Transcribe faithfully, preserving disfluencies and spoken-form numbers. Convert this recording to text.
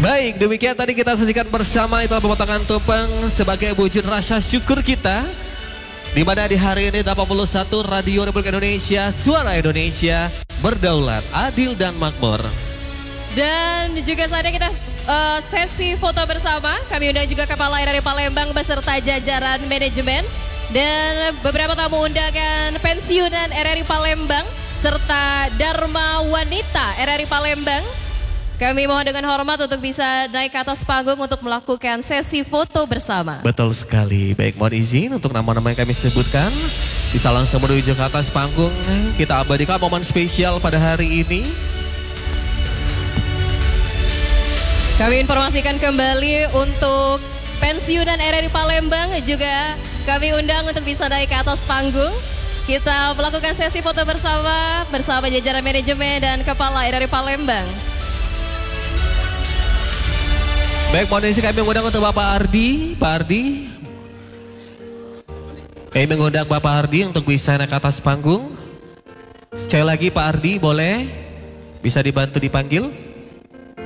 Baik, demikian tadi kita saksikan bersama itulah pemotongan tumpeng sebagai wujud rasa syukur kita. Di mana di hari ini delapan puluh satu Radio Republik Indonesia, Suara Indonesia, berdaulat, adil dan makmur. Dan juga saatnya kita uh, sesi foto bersama. Kami undang juga Kepala R R I Palembang beserta jajaran manajemen. Dan beberapa tamu undangan pensiunan R R I Palembang serta Dharma Wanita R R I Palembang. Kami mohon dengan hormat untuk bisa naik ke atas panggung untuk melakukan sesi foto bersama. Betul sekali. Baik, mohon izin untuk nama-nama yang kami sebutkan. Bisa langsung menuju ke atas panggung. Kita abadikan momen spesial pada hari ini. Kami informasikan kembali untuk pensiunan R R I Palembang juga kami undang untuk bisa naik ke atas panggung. Kita melakukan sesi foto bersama bersama jajaran manajemen dan Kepala R R I Palembang. Baik, mohon izin kami mengundang untuk Bapak Ardi. Pak Ardi. Kami mengundang Bapak Ardi untuk bisa naik ke atas panggung. Sekali lagi Pak Ardi boleh bisa dibantu dipanggil.